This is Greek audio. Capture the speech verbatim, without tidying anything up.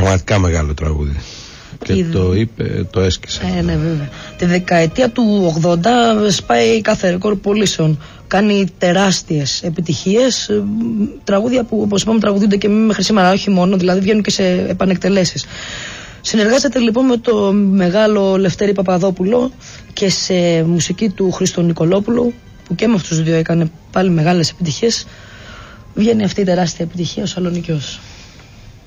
πραγματικά μεγάλο τραγούδι. Και η... το είπε, το έσκησε. Ε, ναι, βέβαια. Τη δεκαετία του ογδόντα σπάει κάθε ρεκόρ πωλήσεων. Κάνει τεράστιες επιτυχίες. Τραγούδια που, όπως είπαμε, τραγουδούνται και μέχρι σήμερα, όχι μόνο, δηλαδή βγαίνουν και σε επανεκτελέσεις. Συνεργάζεται λοιπόν με το μεγάλο Λευτέρη Παπαδόπουλο και σε μουσική του Χρήστο Νικολόπουλου, που και με αυτούς τους δύο έκανε πάλι μεγάλες επιτυχίες. Βγαίνει αυτή η τεράστια επιτυχία ο Σαλονικιός.